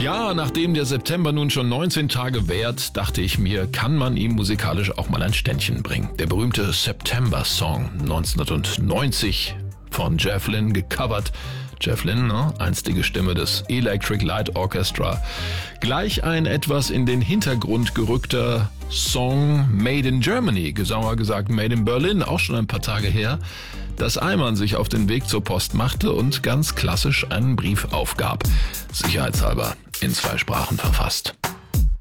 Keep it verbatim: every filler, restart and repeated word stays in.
Ja, nachdem der September nun schon neunzehn Tage währt, dachte ich mir, kann man ihm musikalisch auch mal ein Ständchen bringen. Der berühmte September-Song neunzehnhundertneunzig von Jeff Lynne gecovert. Jeff Lynne, ne? Einstige Stimme des Electric Light Orchestra. Gleich ein etwas in den Hintergrund gerückter Song Made in Germany, genauer gesagt Made in Berlin, auch schon ein paar Tage her, dass Ayman sich auf den Weg zur Post machte und ganz klassisch einen Brief aufgab. Sicherheitshalber in zwei Sprachen verfasst.